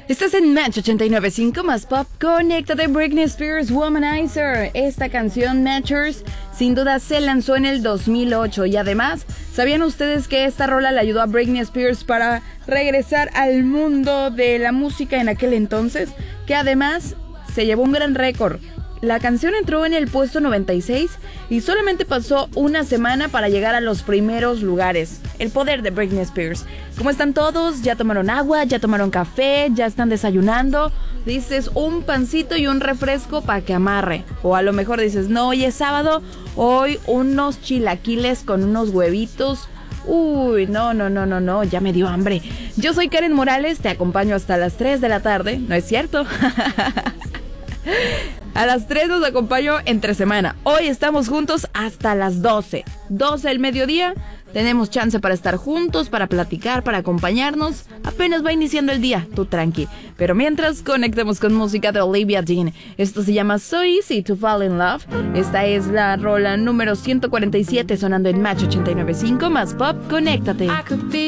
Estás en Match 89.5 más pop. Conéctate, Britney Spears, Womanizer. Esta canción, Matchers, sin duda se lanzó en el 2008. Y además, ¿sabían ustedes que esta rola le ayudó a Britney Spears para regresar al mundo de la música en aquel entonces? Que además se llevó un gran récord. La canción entró en el puesto 96 y solamente pasó una semana para llegar a los primeros lugares. El poder de Britney Spears. ¿Cómo están todos? ¿Ya tomaron agua? ¿Ya tomaron café? ¿Ya están desayunando? Dices un pancito y un refresco para que amarre. O a lo mejor dices, no, hoy es sábado, hoy unos chilaquiles con unos huevitos. Uy, no, ya me dio hambre. Yo soy Karen Morales, te acompaño hasta las 3 de la tarde. ¿No es cierto? A las 3 nos acompaño entre semana. Hoy estamos juntos hasta las 12. 12 del mediodía. Tenemos chance para estar juntos, para platicar, para acompañarnos. Apenas va iniciando el día, tú tranqui. Pero mientras, conectemos con música de Olivia Dean. Esto se llama So Easy to Fall in Love. Esta es la rola número 147 sonando en Match 89.5 más pop. Conéctate.